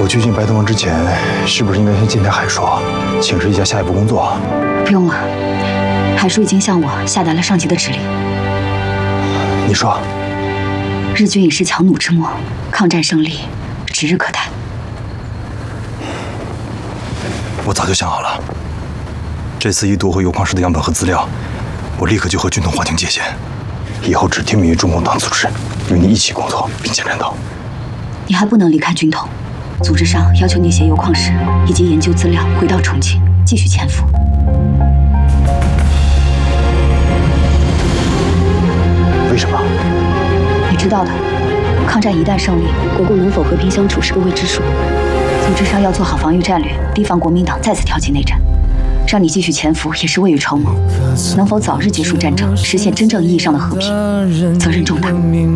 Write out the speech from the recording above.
去进白藤王之前，是不是应该先见见海叔，请示一下下一步工作？ 不用了，海叔已经向我下达了上级的指令。 你说， 日军已是强弩之末，抗战胜利指日可待。 我早就想好了，这次一夺回油矿石的样本和资料，我立刻就和军统划清界限，以后只听命于中共党组织，与你一起工作，并肩战斗。 你还不能离开军统，组织上要求你携油矿石以及研究资料回到重庆，继续潜伏。 为什么？ 你知道的，抗战一旦胜利，国共能否和平相处是个未知数。组织上要做好防御战略，提防国民党再次挑起内战。让你继续潜伏也是未雨绸缪。能否早日结束战争，实现真正意义上的和平，责任重大。